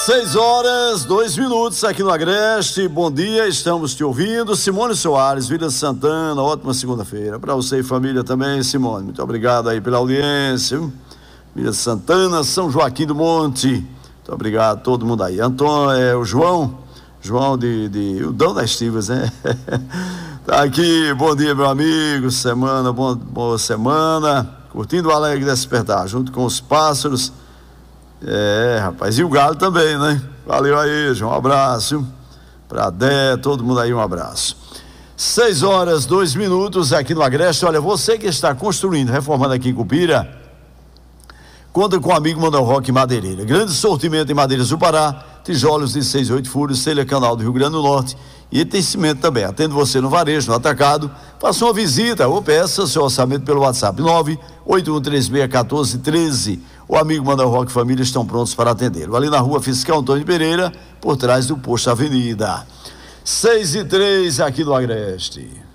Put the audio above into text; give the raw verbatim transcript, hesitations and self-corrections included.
Seis horas, dois minutos aqui no Agreste. Bom dia, estamos te ouvindo. Simone Soares, Vila Santana, ótima segunda-feira. Para você e família também, Simone. Muito obrigado aí pela audiência. Vila Santana, São Joaquim do Monte. Muito obrigado a todo mundo aí. Antônio, é, o João, João de, de o Dão das Estivas, né? Tá aqui, bom dia, meu amigo. Semana, bom, boa semana. Curtindo o alegre despertar, junto com os pássaros. É, rapaz, e o Galo também, né? Valeu aí, João, um abraço pra Dé, todo mundo aí, um abraço. Seis horas, dois minutos aqui no Agreste. Olha, você que está construindo, reformando aqui em Cupira, conta com o amigo Manuel Roque Madeireira. Grande sortimento em madeiras do Pará, tijolos de seis e oito furos, telha canal do Rio Grande do Norte, e tem cimento também. Atendo você no varejo, no atacado. Faça uma visita ou peça seu orçamento pelo WhatsApp nove oito um três seis um quatro um três. O amigo Manuel Roque Família estão prontos para atendê-lo. Ali na rua Fiscal Antônio Pereira, por trás do posto Avenida. Seis e três aqui do Agreste.